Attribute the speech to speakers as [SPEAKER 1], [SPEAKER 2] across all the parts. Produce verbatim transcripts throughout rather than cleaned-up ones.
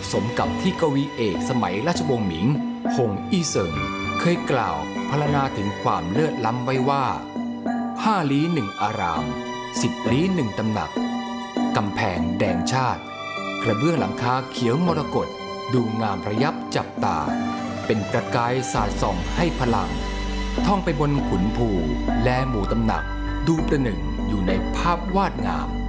[SPEAKER 1] สมกับที่กวีเอกสมัยราชวงศ์หมิงหงอี้เซิงเคยกล่าวพรรณนาถึงความเลิศล้ำไว้ว่าห้าลี้หนึ่งอารามสิบลี้หนึ่งตำหนักกำแพงแดงชาติกระเบื้องหลังคาเขียวมรกตดูงามระยับจับตาเป็นประกายสาดส่องให้พลังท่องไปบนขุนภูและหมู่ตำหนักดูประหนึ่งอยู่ในภาพวาดงาม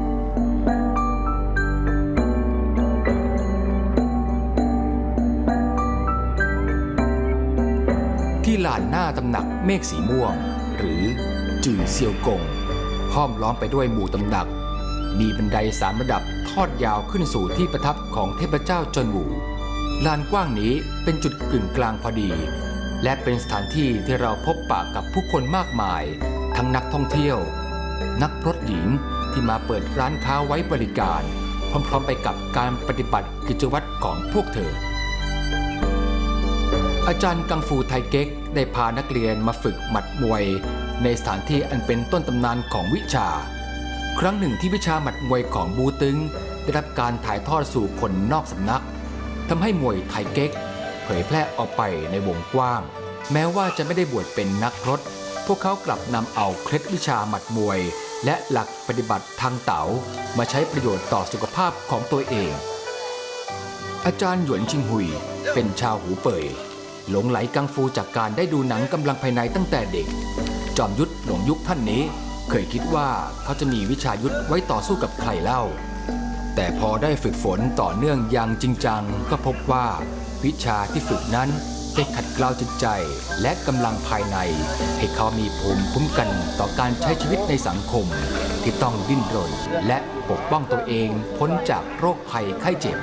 [SPEAKER 1] ที่ลานหน้าตำหนักเมฆสีม่วงหรือจื่อเซียวกงห้อมล้อมไปด้วยหมู่ตำหนักมีบันไดสามระดับทอดยาวขึ้นสู่ที่ประทับของเทพเจ้าจวนหูลานกว้างนี้เป็นจุดกึ่งกลางพอดีและเป็นสถานที่ที่เราพบปะกับผู้คนมากมายทั้งนักท่องเที่ยวนักพรตหญิงที่มาเปิดร้านค้าไว้บริการพร้อมๆไปกับการปฏิบัติกิจวัตรของพวกเธออาจารย์กังฟูไทเก๊กได้พานักเรียนมาฝึกหมัดมวยในสถานที่อันเป็นต้นตำนานของวิชาครั้งหนึ่งที่วิชาหมัดมวยของบูตึงได้รับการถ่ายทอดสู่คนนอกสำนักทำให้มวยไทเก๊กเผยแพร่ออกไปในวงกว้างแม้ว่าจะไม่ได้บวชเป็นนักพรตพวกเขากลับนำเอาเคล็ดวิชาหมัดมวยและหลักปฏิบัติทางเต๋ามาใช้ประโยชน์ต่อสุขภาพของตัวเองอาจารย์หยวนชิงหุยเป็นชาวหูเป่ยหลงไหลกังฟูจากการได้ดูหนังกำลังภายในตั้งแต่เด็กจอมยุทธหลงยุคท่านนี้เคยคิดว่าเขาจะมีวิชายุทธไว้ต่อสู้กับใครเล่าแต่พอได้ฝึกฝนต่อเนื่องอย่างจริงจังก็พบว่าวิชาที่ฝึกนั้นได้ขัดเกลาจิตใจและกำลังภายในให้เขามีภูมิคุ้มกันต่อการใช้ชีวิตในสังคมที่ต้องดิ้นรนและปกป้องตัวเองพ้นจากโรคภัยไข้เจ็บ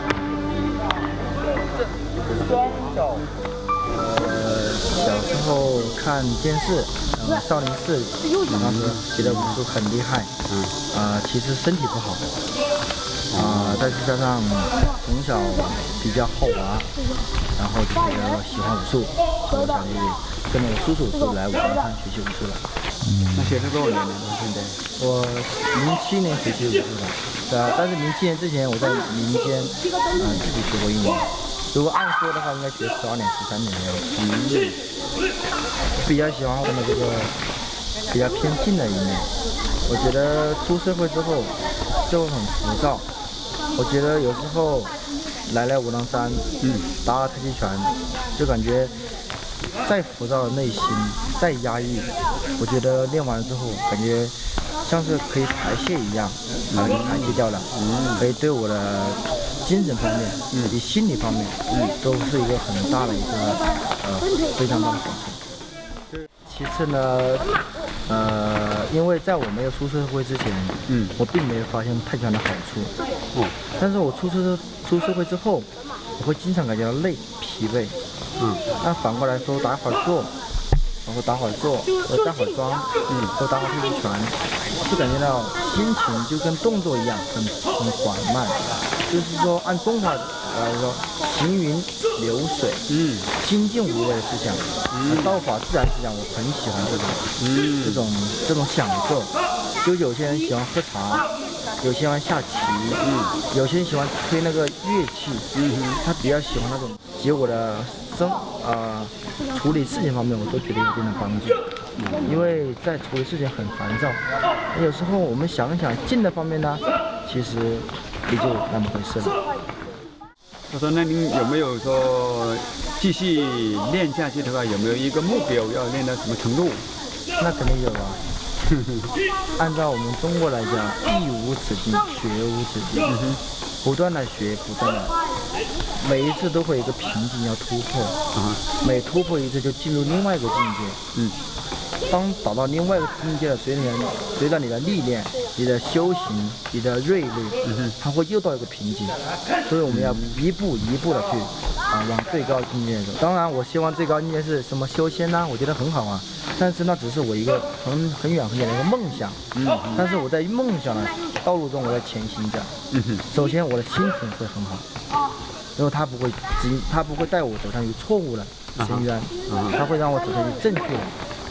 [SPEAKER 2] 小时候看电视，呃，少林寺，当时觉得武术很厉害，嗯，啊、呃，其实身体不好，啊、呃，再加上从小比较好玩，然后就觉得喜欢武术，所以想去跟着我叔叔就来武当山学习武术了。嗯，那学了多少年了？现在我零七年学习武术的，对啊，但是零七年之前我在民间，嗯、呃，自己学过一年。如果按说的话，应该学十二年、十三年的样子。嗯，比较喜欢我们这个比较偏静的一面。我觉得出社会之后，就很浮躁。我觉得有时候来来武当山，嗯，打打太极拳，就感觉再浮躁的内心，再压抑，我觉得练完之后，感觉像是可以排泄一样，把它排泄掉了。嗯，可以对我的精神方面，嗯，以及心理方面，嗯，都是一个很大的一个呃非常大的好处。其次呢，呃，因为在我没有出社会之前，嗯，我并没有发现太极拳的好处，嗯，但是我出社出社会之后，我会经常感觉到累、疲惫，嗯，但反过来说，打会儿坐，然后打会儿坐，或者站会儿桩，嗯，或打会儿太极拳，就感觉到心情就跟动作一样，很很缓慢。就是说，按中华来说，行云流水，嗯，心静无为的思想，嗯，道法自然思想，我很喜欢这种，嗯，这种这种享受。就有些人喜欢喝茶，有些人下棋，嗯，有些人喜欢吹那个乐器，嗯，他比较喜欢那种，给我的生呃处理事情方面，我都觉得有一定的帮助。因为在处理事情很烦躁，有时候我们想一想静的方面呢，其实也就那么回事了。
[SPEAKER 3] 他说：“那您有没有说继续练下去的话，有没有一个目标要练到什么程度？”
[SPEAKER 2] 那肯定有啊。按照我们中国来讲，艺无止境，学无止境，嗯、不断的学，不断的，每一次都会有一个瓶颈要突破，啊、每突破一次就进入另外一个境界。嗯。当达到另外一个境界了，随着随着你的历练、你的修行、你的锐利，嗯、它会又到一个瓶颈，所以我们要一步一步的去啊往最高境界走。当然，我希望最高境界是什么修仙呢、啊？我觉得很好啊，但是那只是我一个很很远很远的一个梦想。嗯，但是我在梦想的道路中，我在前行着。嗯哼，首先我的心情会很好，因为它不会指引，它不会带我走向于错误的深渊，它会让我走向于正确的。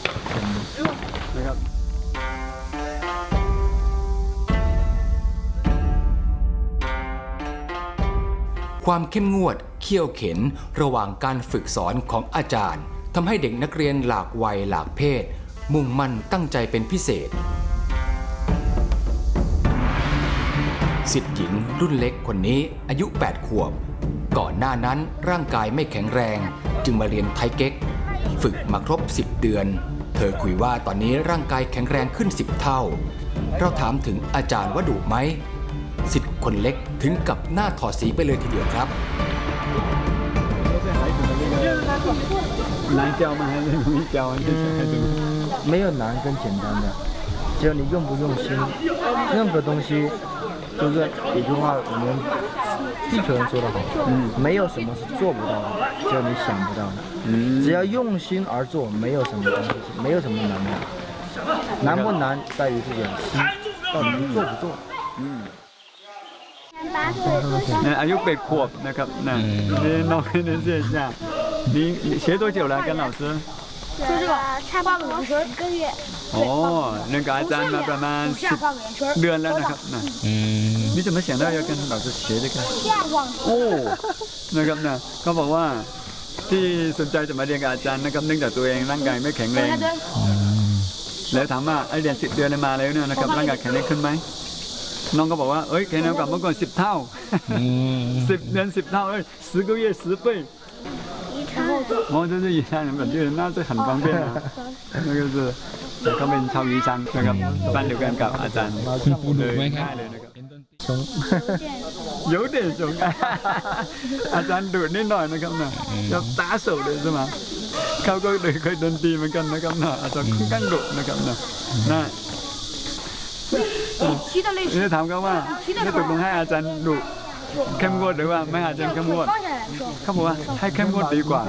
[SPEAKER 2] 嗯
[SPEAKER 1] ความเข้มงวดเขี่ยวเข็นระหว่างการฝึกสอนของอาจารย์ทำให้เด็กนักเรียนหลากวัยหลากเพศมุ่งมั่นตั้งใจเป็นพิเศษศิษย์หญิงรุ่นเล็กคนนี้อายุแปดขวบก่อนหน้านั้นร่างกายไม่แข็งแรงจึงมาเรียนไทเก๊กฝึกมาครบสิบเดือนเธอคุยว่าตอนนี้ร่างกายแข็งแรงขึ้นสิบเท่าเราถามถึงอาจารย์ว่าดุไหมศิษย์คนเล็กถึงกับหน้าถอดสีไปเลยทีเดียวครับ
[SPEAKER 3] 难教吗？还是容易教？嗯，
[SPEAKER 2] 没有难跟简单的，只有你用不用心。任何东西，就是一句话，我们地球人说得好，嗯，没有什么是做不到的，只有你想不到的。嗯，只要用心而做，没有什么东西，没有什么难的。难不难在于这个心，到底你做不做。嗯。
[SPEAKER 3] 那อายุแปดขวบนะครับนะนี่น้องนี่เสียจ้า你学多久了？跟老师？
[SPEAKER 4] 就这个差八个圆圈一个月。
[SPEAKER 3] 哦，那个อาจารย์มาประมาณสิบเดือนแล้วนะครับนะ你怎么想到要跟老师学这个？โอ้นะครับนะเขาบอกว่าที่สนใจจะมาเรียนกับอาจารย์นะครับเนื่องจากตัวเองร่างกายไม่แข็งแรงแล้วถามว่าไอเรียนสิบเดือนมาแล้วเนี่ยนะครับร่างกายแข็งแรงขึ้นไหมน้องก็บอกว่าเอ้ยแข็งแรงกว่าเมื่อก่อนสิบเท่าสิบเดือนสิบเท่าเอ้ย十个月十倍哦，这是宜山人本地人，那是很方便的。那个是เขาเป็นชาว宜山นะครับบ้านเดียวกันกับอาจารย์เลยง่ายเลยนะครับ有点凶อาจารย์ดุนิดหน่อยนะครับนะจะตาโศกเลยใช่ไหมเขาก็เลยเคยดนตรีเหมือนกันนะครับนะอาจารย์ค่อนข้างดุนะครับนะนะนี่ถามเขาว่านี่ตกลงให้อาจารย์ดุเข้มงวดหรือว่าไม่อาจารย์เข้มงวดเขาบอกว่าให้เข้มงวดดีกว่า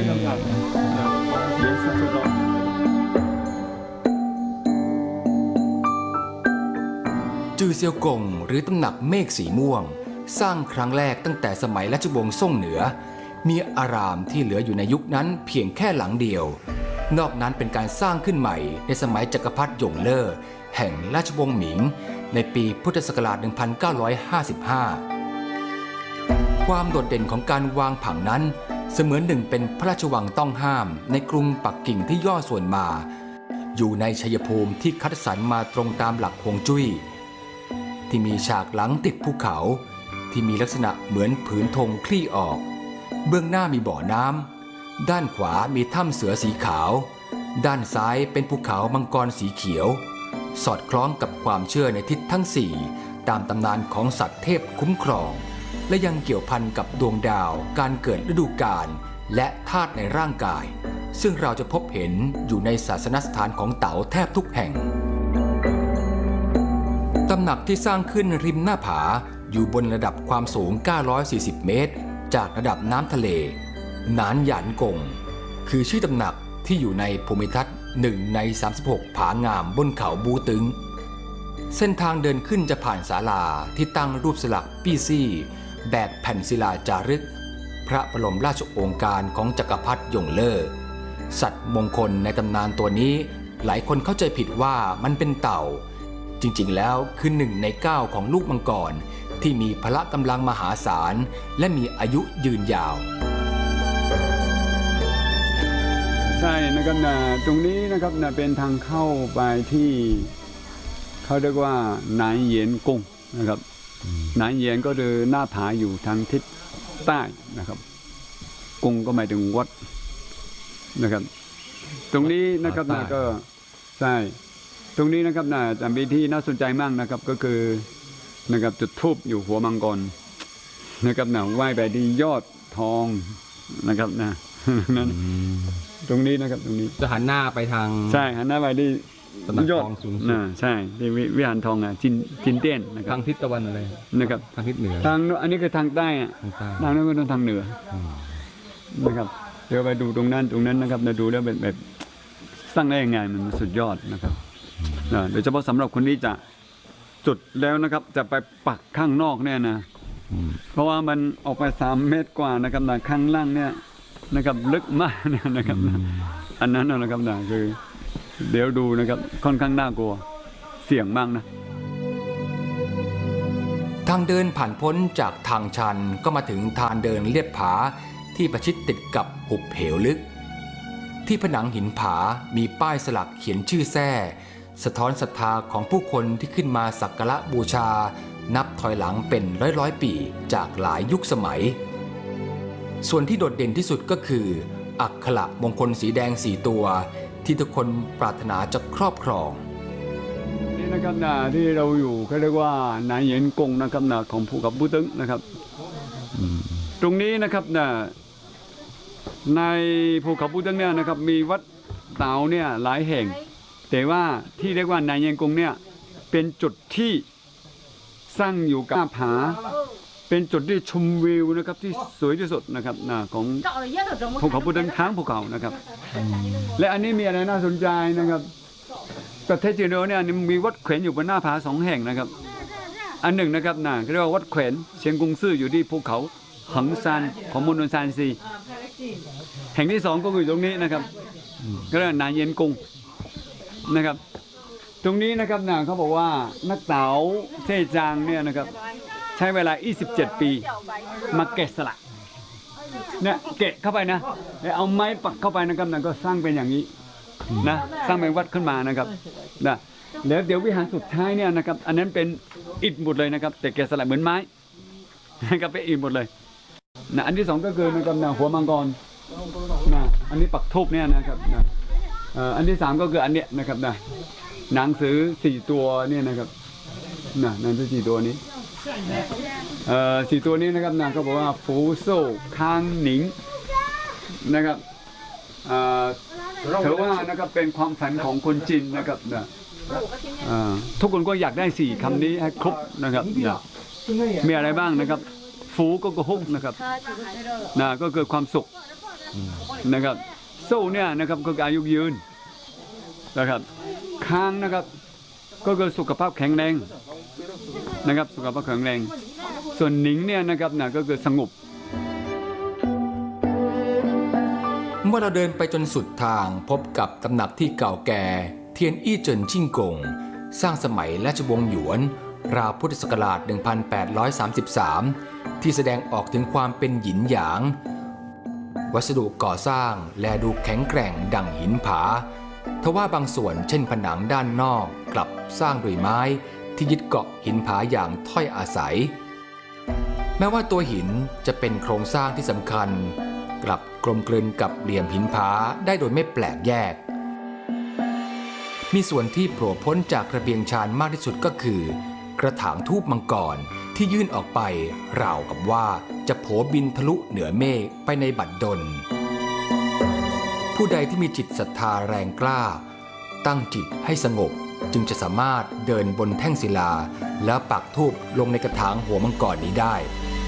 [SPEAKER 1] จือเซียวกงหรือตำหนักเมฆสีม่วงสร้างครั้งแรกตั้งแต่สมัยราชวงศ์ซ่งเหนือมีอารามที่เหลืออยู่ในยุคนั้นเพียงแค่หลังเดียวนอกนั้นเป็นการสร้างขึ้นใหม่ในสมัยจักรพรรดิหยงเล่อแห่งราชวงศ์หมิงในปีพุทธศักราช หนึ่งพันเก้าร้อยห้าสิบห้า ความโดดเด่นของการวางผังนั้นเสมือนหนึ่งเป็นพระราชวังต้องห้ามในกรุงปักกิ่งที่ย่อส่วนมาอยู่ในชัยภูมิที่คัดสรรมาตรงตามหลักฮวงจุ้ยที่มีฉากหลังติดภูเขาที่มีลักษณะเหมือนผืนธงคลี่ออกเบื้องหน้ามีบ่อน้ำด้านขวามีถ้ำเสือสีขาวด้านซ้ายเป็นภูเขามังกรสีเขียวสอดคล้องกับความเชื่อในทิศทั้งสี่ตามตำนานของสัตว์เทพคุ้มครองและยังเกี่ยวพันกับดวงดาวการเกิดฤดูกาลและธาตุในร่างกายซึ่งเราจะพบเห็นอยู่ในศาสนสถานของเต๋าแทบทุกแห่งตำหนักที่สร้างขึ้นริมหน้าผาอยู่บนระดับความสูงเก้าร้อยสี่สิบเมตรจากระดับน้ำทะเลหนานหยานกงคือชื่อตำหนักที่อยู่ในภูมิทัศน์หนึ่งในสามสิบหกผางามบนเขาบูตึงเส้นทางเดินขึ้นจะผ่านศาลาที่ตั้งรูปสลักปี้ซี่แบบแผ่นศิลาจารึกพระบรมราชโองการของจักรพรรดิหยงเล่อสัตว์มงคลในตำนานตัวนี้หลายคนเข้าใจผิดว่ามันเป็นเต่าจริงๆแล้วคือหนึ่งในเก้าของลูกมังกรที่มีพละกำลังมหาศาลและมีอายุยืนยาว
[SPEAKER 3] ใช่นะครับนะตรงนี้นะครับนะเป็นทางเข้าไปที่เขาเรียกว่าหนานเหยียนกงนะครับหนานเหยียนก็คือหน้าผาอยู่ทางทิศใต้นะครับกงก็หมายถึงวัดนะครับตรงนี้นะครับนะก็ใช่ตรงนี้นะครับนะจะมีที่น่าสนใจมากนะครับก็คือนะครับจุดธูปอยู่หัวมังกรนะครับนะไหว้ไปที่ยอดทองนะครับนะนั้นตรงนี้นะครับตรงนี้
[SPEAKER 1] จะหันหน้าไปทาง
[SPEAKER 3] ใช่หันหน้าไปที่ยอด
[SPEAKER 1] สูงสุด
[SPEAKER 3] ใช่ที่วิหารทองอ่ะจินจินเตี้ยนนะครับ
[SPEAKER 1] ทางทิศตะวันอะไร
[SPEAKER 3] นะครับ
[SPEAKER 1] ทางทิศเหนือ
[SPEAKER 3] ทางอันนี้คือทางใต้อ่ะทางนั้นก็ทางเหนือนะครับเดี๋ยวไปดูตรงนั้นตรงนั้นนะครับเราดูแล้วแบบแบบสร้างได้ยังไงมันสุดยอดนะครับโดยเฉพาะสำหรับคนที่จะจุดแล้วนะครับจะไปปักข้างนอกเนี่ยนะเพราะว่ามันออกไปสามเมตรกว่านะครับนะข้างล่างเนี่ยนะครับลึกมากเนี่ยนะครับอันนั้นนะครับนะคือเดี๋ยวดูนะครับค่อนข้างน่ากลัวเสี่ยงมากนะ
[SPEAKER 1] ทางเดินผ่านพ้นจากทางชันก็มาถึงทางเดินเลียบผาที่ประชิดติดกับหุบเหวลึกที่ผนังหินผามีป้ายสลักเขียนชื่อแท้สะท้อนศรัทธาของผู้คนที่ขึ้นมาสักการะบูชานับถอยหลังเป็นร้อยร้อยปีจากหลายยุคสมัยส่วนที่โดดเด่นที่สุดก็คืออักขระมงคลสีแดงสี่ตัวที่ทุกคนปรารถนาจะครอบครอง
[SPEAKER 3] นี่นะครับนะที่เราอยู่เขาเรียกว่านายเย็นกงนะครับนะของภูเขาบูตึงนะครับตรงนี้นะครับนะในภูเขาบูตึงเนี่ยนะครับมีวัดเต๋าเนี่ยหลายแห่งแต่ว่าที่เรียกว่านายเย็นกงเนี่ยเป็นจุดที่สร้างอยู่กับผาเป็นจุดที่ชมวิวนะครับที่สวยที่สุดนะครับนะของภูเขาบูตึงทั้งภูเขานะครับและอันนี้มีอะไรน่าสนใจนะครับประเทศจีนเนี่ยมีวัดแขวนอยู่บนหน้าผาสองแห่งนะครับอันหนึ่งนะครับนะเรียกว่าวัดแขวนเชียงกงซื่ออยู่ที่ภูเขาหังซานของมณฑลซานซีแห่งที่สองก็อยู่ตรงนี้นะครับก็เรียกนายเย็นกงนะครับตรงนี้นะครับนะเขาบอกว่านักเต๋าเท่จางเนี่ยนะครับใช้เวลายี่สิบเจ็ดปีมาแกะสลักเนี่ยแกะเข้าไปนะเอาไม้ปักเข้าไปนะครับนะก็สร้างเป็นอย่างนี้นะสร้างเป็นวัดขึ้นมานะครับนะแล้วเดี๋ยววิหารสุดท้ายเนี่ยนะครับอันนั้นเป็นอิฐหมดเลยนะครับแต่แกะสลักเหมือนไม้นะครับเป็นอิฐหมดเลยนะอันที่สองก็คือนะครับนะหัวมังกรนะอันนี้ปักทูบเนี่ยนะครับนะอันที่สามก็คืออันเนี้ยนะครับนะหนังสือสี่ตัวเนี่ยนะครับนะหนังสือสี่ตัวนี้เอ่อสี่ตัวนี้นะครับนะเขาบอกว่าฟูโซ่ค้างหนิงนะครับถือว่านะครับเป็นความฝันของคนจีนนะครับนะทุกคนก็อยากได้สี่คำนี้ให้ครบนะครับนะมีอะไรบ้างนะครับฟูก็คือฮุกนะครับนะก็คือความสุขนะครับโซ่เนี่ยนะครับก็คืออายุยืนนะครับค้างนะครับก็คือสุขภาพแข็งแรงนะครับสุขภาพแข็งแรงส่วนหนิงเนี่ยนะครับนะก็คือสงบ
[SPEAKER 1] เมื่อเราเดินไปจนสุดทางพบกับตำหนักที่เก่าแก่เทียนอี้เจินชิ่งกงสร้างสมัยราชวงศ์หยวนราวพุทธศักราช หนึ่งพันแปดร้อยสามสิบสาม ที่แสดงออกถึงความเป็นหยินหยางวัสดุก่อสร้างแลดูแข็งแกร่งดั่งหินผาทว่าบางส่วนเช่นผนังด้านนอกกลับสร้างด้วยไม้ที่ยึดเกาะหินผาอย่างถ้อยอาศัยแม้ว่าตัวหินจะเป็นโครงสร้างที่สำคัญกลับกลมกลืนกับเหลี่ยมหินผาได้โดยไม่แปลกแยกมีส่วนที่โผล่พ้นจากระเบียงชานมากที่สุดก็คือกระถางทูบมังกรที่ยื่นออกไปราวกับว่าจะโผบินทะลุเหนือเมฆไปในบัดดลผู้ใดที่มีจิตศรัทธาแรงกล้าตั้งจิตให้สงบจึงจะสามารถเดินบนแท่งศิลาแล้วปักธูปลงในกระถางหัวมังกรนี้ได้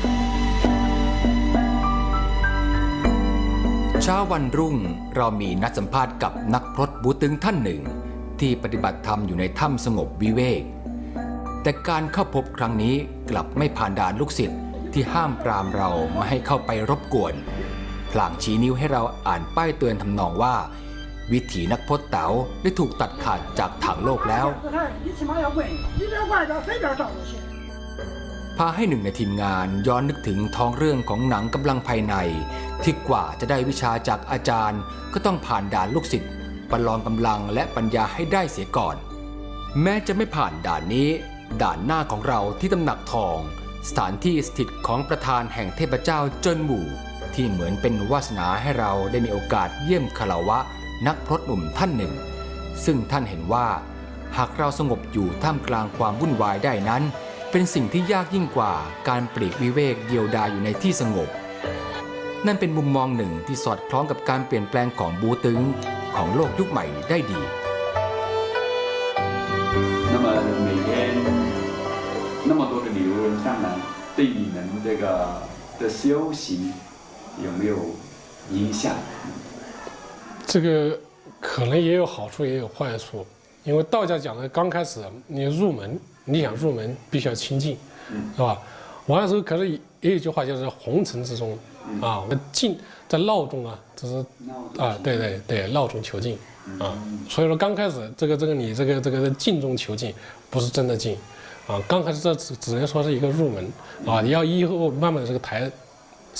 [SPEAKER 1] เช้าวันรุ่งเรามีนัดสัมภาษณ์กับนักพรตบูตึงท่านหนึ่งที่ปฏิบัติธรรมอยู่ในถ้ำสงบวิเวกแต่การเข้าพบครั้งนี้กลับไม่ผ่านด่านลูกศิษย์ที่ห้ามปรามเราไม่ให้เข้าไปรบกวนพลางชี้นิ้วให้เราอ่านป้ายเตือนทำนองว่าวิถีนักพจน์เต๋าได้ถูกตัดขาดจากถังโลกแล้วพาให้หนึ่งในทีมงานย้อนนึกถึงท้องเรื่องของหนังกำลังภายในที่กว่าจะได้วิชาจากอาจารย์ก็ต้องผ่านด่านลูกศิษย์ประลองกำลังและปัญญาให้ได้เสียก่อนแม้จะไม่ผ่านด่านนี้ด่านหน้าของเราที่ตำหนักทองสถานที่สถิตของประธานแห่งเทพเจ้าเจิ้นหมู่ที่เหมือนเป็นวาสนาให้เราได้มีโอกาสเยี่ยมคารวะนักพรตหนุ่มท่านหนึ่งซึ่งท่านเห็นว่าหากเราสงบอยู่ท่ามกลางความวุ่นวายได้นั้นเป็นสิ่งที่ยากยิ่งกว่าการปลีกวิเวกเดียวดายอยู่ในที่สงบนั่นเป็นมุมมองหนึ่งที่สอดคล้องกับการเปลี่ยนแปลงของบูตึงของโลกยุคใหม่ได้ดี
[SPEAKER 3] 那么每天那么多的旅游人上来，对你们这个的修行有没有影响？
[SPEAKER 5] 这个可能也有好处，也有坏处。因为道家讲的，刚开始你入门，你想入门必须要清净，嗯、是吧？完了之后，可是也有一句话，就是红尘之中、嗯、啊，静在闹中啊，就是啊，对对对，闹中求静啊。所以说刚开始这个这个你这个这个静中求静，不是真的静。 啊，刚开始这只只能说是一个入门啊，你要以后慢慢的这个抬